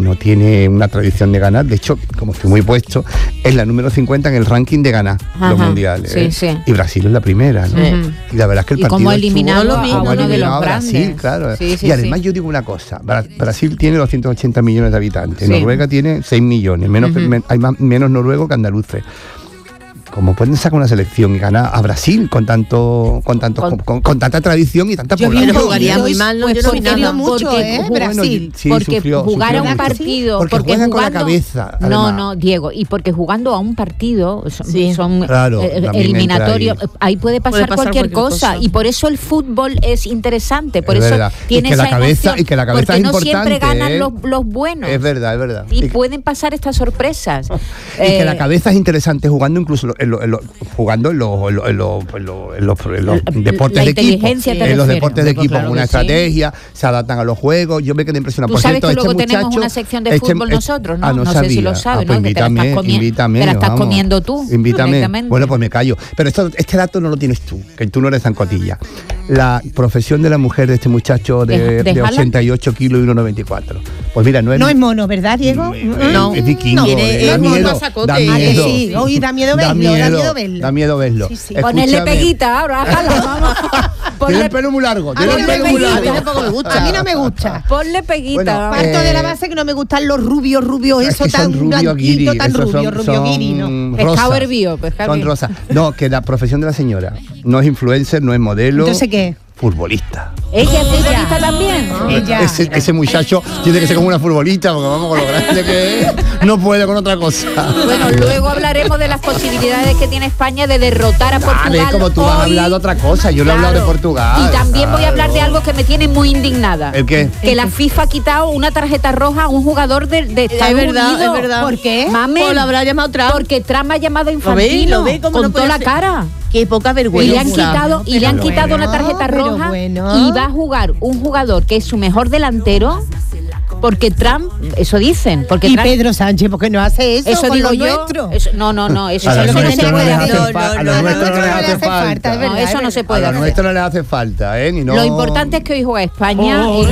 no tiene una tradición de ganar. De hecho, como estoy muy puesto, es la número 50 en el ranking de ganar los mundiales. Sí. Y Brasil es la primera, ¿no? Y la verdad es que el partido como eliminado a uno de los Brasil, grandes. claro. Sí, y además yo digo una cosa, Brasil tiene 280 millones de habitantes, Noruega tiene 6 millones, hay menos noruegos que andaluces. ¿Cómo pueden sacar una selección y ganar a Brasil con tanta tradición y tanta población? Yo jugaría muy mal, no, pues yo no vi nada. mucho, Brasil. Porque jugar a un partido... Porque juegan con la cabeza. No, Diego, y porque jugando a un partido son claro, eliminatorios, ahí puede pasar cualquier cosa. Y por eso el fútbol es interesante, por eso tiene esa emoción. Y que la cabeza porque es importante. No siempre ganan los buenos. Es verdad. Y pueden pasar estas sorpresas. Y que la cabeza es interesante jugando incluso jugando en los deportes de equipo. En los deportes de equipo, con una estrategia, se adaptan a los juegos. Yo me quedé impresionado. Tú sabes que luego tenemos una sección de fútbol nosotros, ¿no? No sé si lo sabes, ¿no? Invítame, te la estás comiendo tú. Invítame. Bueno, pues me callo. Pero este dato no lo tienes tú, que tú no eres zancotilla. La profesión de la mujer de este muchacho de 88 kilos y 1,94. Pues mira, no es mono, ¿verdad, Diego? No, es vikingo. Da miedo. Da miedo verlo. Da miedo verlo. Sí. Ponerle peguita ahora, vamos. Tiene el pelo muy largo. A mí no me gusta. Ponle peguita. Parto de la base que no me gustan los rubios, eso tan blanquito, tan rubio guiri, ¿no? Pescado hervido. Son rosas. No, que la profesión de la señora no es influencer, no es modelo. Entonces, ¿qué? Futbolista. ¿Ella es futbolista también? Ese muchacho tiene que ser como una futbolista, porque vamos con lo grande que es, no puede con otra cosa. Bueno, luego hablaremos de las posibilidades que tiene España de derrotar a Portugal. Vale, como tú has hablado de otra cosa, yo no he hablado de Portugal. Y también voy a hablar de algo que me tiene muy indignada. ¿El qué? Que la FIFA ha quitado una tarjeta roja a un jugador de Estados Unidos. Es verdad. ¿Por qué? Pues lo habrá llamado Trump. Porque Trump ha llamado a Infantino. ¿Lo ve? Con toda la cara. Qué poca vergüenza. Y le han quitado una tarjeta roja y va a jugar un jugador que es su mejor delantero, porque Trump, eso dicen. Porque y Trump, Pedro Sánchez, porque no hace eso. Eso con digo lo yo. nuestro. No, eso a no los se puede hacer. A los nuestros no les hace falta. Eso no se puede hacer. A los hacer. nuestros no les hace falta, Lo importante es que hoy juega España y